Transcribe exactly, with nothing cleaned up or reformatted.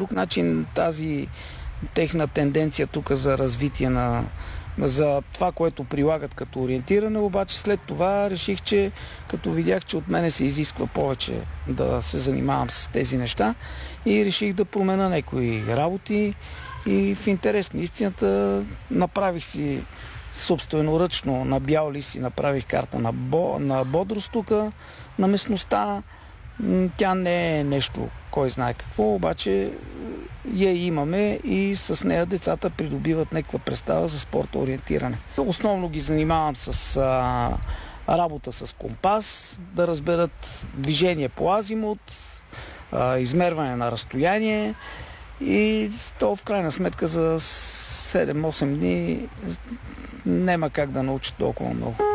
друг начин тази техна тенденция тук за развитие на за това, което прилагат като ориентиране, обаче след това реших, че като видях, че от мене се изисква повече да се занимавам с тези неща и реших да променя някои работи и в интерес на истината направих си собственоръчно на бял лист си направих карта на, бо, на бодрост тук, на местността. Тя не е нещо, кой знае какво, обаче я имаме и с нея децата придобиват някаква представа за спорта ориентиране. Основно ги занимавам с а, работа с компас, да разберат движение по азимут, а, измерване на разстояние и то в крайна сметка за седем-осем дни няма как да научат толкова много.